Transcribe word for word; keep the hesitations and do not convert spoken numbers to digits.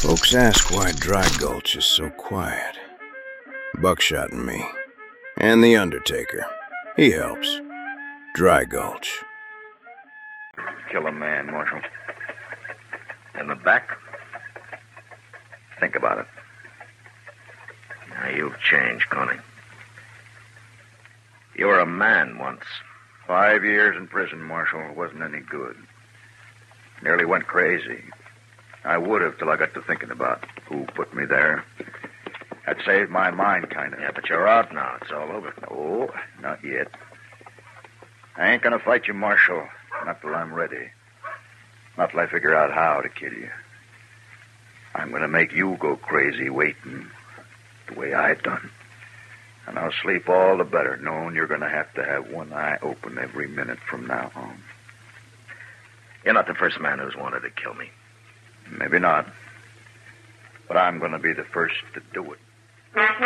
Folks ask why Dry Gulch is so quiet. Buckshot and me. And the Undertaker. He helps. Dry Gulch. Kill a man, Marshal. In the back? Think about it. Now, you've changed, Connie. You were a man once. Five years in prison, Marshal. It wasn't any good. Nearly went crazy. I would have till I got to thinking about who put me there. That saved my mind, kind of. Yeah, but you're out now. It's all over. No, not yet. I ain't gonna fight you, Marshal. Not till I'm ready. Not till I figure out how to kill you. I'm gonna make you go crazy waiting the way I done. And I'll sleep all the better knowing you're gonna have to have one eye open every minute from now on. You're not the first man who's wanted to kill me. Maybe not. But I'm gonna be the first to do it.